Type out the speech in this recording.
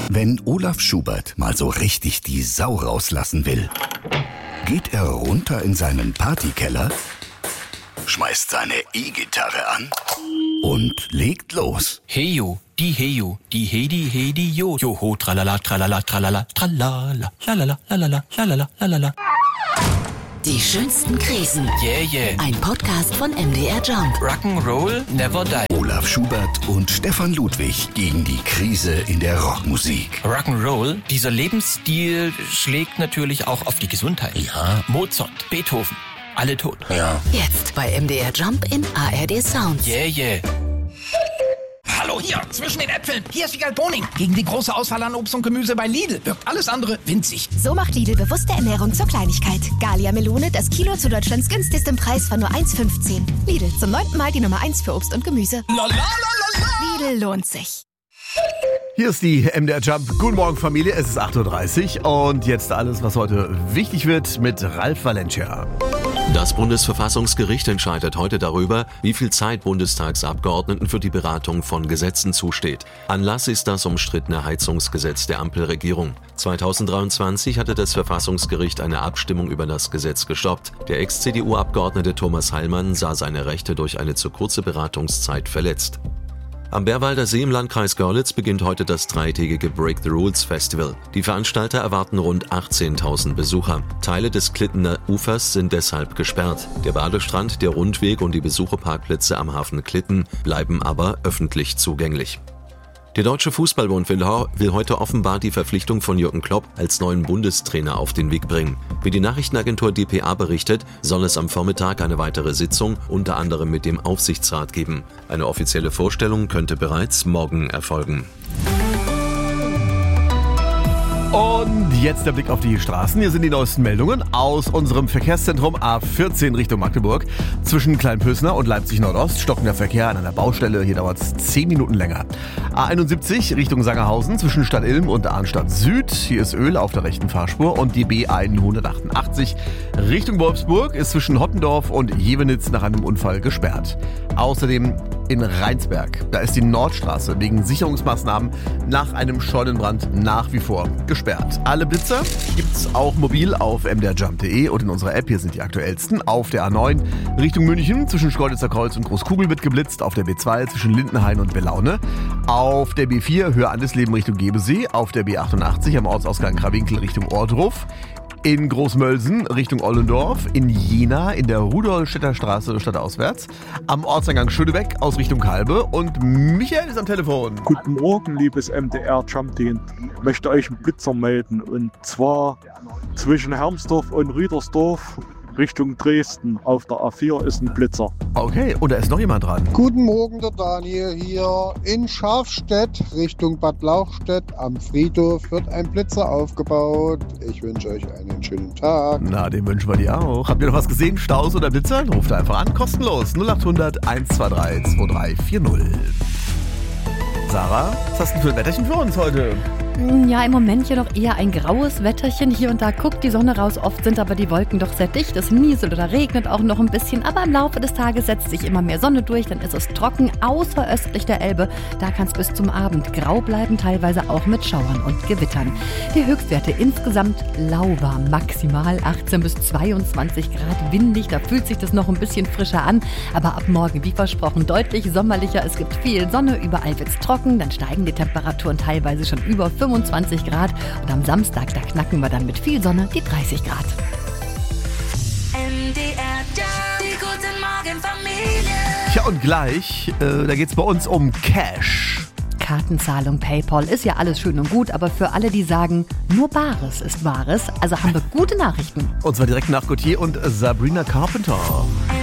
Wenn Olaf Schubert mal so richtig die Sau rauslassen will, geht er runter in seinen Partykeller, schmeißt seine E-Gitarre an und legt los. Heyo, die jo, joho, tralala, tralala, tralala, tralala, lalala, lalala, lalala, lalala. Die schönsten Krisen. Yeah. Ein Podcast von MDR Jump. Rock'n'Roll never die. Olaf Schubert und Stefan Ludwig gegen die Krise in der Rockmusik. Rock'n'Roll, dieser Lebensstil schlägt natürlich auch auf die Gesundheit. Ja. Mozart, Beethoven, alle tot. Ja. Jetzt bei MDR Jump in ARD Sounds. Yeah. Hallo, hier, zwischen den Äpfeln. Hier ist Wiegald Boning. Gegen die große Auswahl an Obst und Gemüse bei Lidl wirkt alles andere winzig. So macht Lidl bewusste Ernährung zur Kleinigkeit. Gallia Melone, das Kilo zu Deutschlands günstigstem Preis von nur 1,15. Lidl, zum 9. Mal die Nummer 1 für Obst und Gemüse. Lidl lohnt sich. Hier ist die MDR Jump. Guten Morgen, Familie. Es ist 8.30 Uhr und jetzt alles, was heute wichtig wird mit Ralf Valencia. Das Bundesverfassungsgericht entscheidet heute darüber, wie viel Zeit Bundestagsabgeordneten für die Beratung von Gesetzen zusteht. Anlass ist das umstrittene Heizungsgesetz der Ampelregierung. 2023 hatte das Verfassungsgericht eine Abstimmung über das Gesetz gestoppt. Der Ex-CDU-Abgeordnete Thomas Heilmann sah seine Rechte durch eine zu kurze Beratungszeit verletzt. Am Bärwalder See im Landkreis Görlitz beginnt heute das dreitägige Break the Rules Festival. Die Veranstalter erwarten rund 18.000 Besucher. Teile des Klittener Ufers sind deshalb gesperrt. Der Badestrand, der Rundweg und die Besucherparkplätze am Hafen Klitten bleiben aber öffentlich zugänglich. Der Deutsche Fußballbund will heute offenbar die Verpflichtung von Jürgen Klopp als neuen Bundestrainer auf den Weg bringen. Wie die Nachrichtenagentur dpa berichtet, soll es am Vormittag eine weitere Sitzung unter anderem mit dem Aufsichtsrat geben. Eine offizielle Vorstellung könnte bereits morgen erfolgen. Und jetzt der Blick auf die Straßen. Hier sind die neuesten Meldungen aus unserem Verkehrszentrum A14 Richtung Magdeburg. Zwischen Kleinpösner und Leipzig Nordost stockender Verkehr an einer Baustelle. Hier dauert es 10 Minuten länger. A71 Richtung Sangerhausen zwischen Stadt Ilm und Arnstadt Süd. Hier ist Öl auf der rechten Fahrspur. Und die B188 Richtung Wolfsburg ist zwischen Hottendorf und Jevenitz nach einem Unfall gesperrt. Außerdem in Rheinsberg. Da ist die Nordstraße wegen Sicherungsmaßnahmen nach einem Scheunenbrand nach wie vor gesperrt. Alle Blitzer gibt's auch mobil auf mdrjump.de und in unserer App. Hier sind die aktuellsten. Auf der A9 Richtung München zwischen Schkeuditzer Kreuz und Großkugel wird geblitzt. Auf der B2 zwischen Lindenhain und Belaune. Auf der B4 Höhe Andesleben Richtung Gebesee. Auf der B88 am Ortsausgang Krawinkel Richtung Ohrdruf. In Großmölsen Richtung Ollendorf, in Jena, in der Rudolstädter Straße stadtauswärts, am Ortseingang Schönebeck aus Richtung Kalbe und Michael ist am Telefon. Guten Morgen, liebes MDR-Jump-Team. Ich möchte euch einen Blitzer melden und zwar zwischen Hermsdorf und Rüdersdorf Richtung Dresden. Auf der A4 ist ein Blitzer. Okay, und da ist noch jemand dran. Guten Morgen, der Daniel hier. In Schafstedt Richtung Bad Lauchstädt am Friedhof wird ein Blitzer aufgebaut. Ich wünsche euch einen schönen Tag. Na, den wünschen wir dir auch. Habt ihr noch was gesehen? Staus oder Blitzer? Ruft einfach an. Kostenlos. 0800 123 2340. Sarah, was hast du für ein Wetterchen für uns heute? Ja, im Moment jedoch eher ein graues Wetterchen. Hier und da guckt die Sonne raus. Oft sind aber die Wolken doch sehr dicht. Es nieselt oder regnet auch noch ein bisschen. Aber im Laufe des Tages setzt sich immer mehr Sonne durch. Dann ist es trocken, außer östlich der Elbe. Da kann es bis zum Abend grau bleiben, teilweise auch mit Schauern und Gewittern. Die Höchstwerte insgesamt lauwarm. Maximal 18 bis 22 Grad windig. Da fühlt sich das noch ein bisschen frischer an. Aber ab morgen, wie versprochen, deutlich sommerlicher. Es gibt viel Sonne. Überall wird es trocken. Dann steigen die Temperaturen teilweise schon über 25 Grad und am Samstag, da knacken wir dann mit viel Sonne die 30 Grad. MDR Jump, die guten Morgen Familie. Tja, und gleich, da geht's bei uns um Cash. Kartenzahlung, PayPal, ist ja alles schön und gut, aber für alle, die sagen, nur Bares ist Wahres, also haben wir gute Nachrichten. Und zwar direkt nach Gautier und Sabrina Carpenter.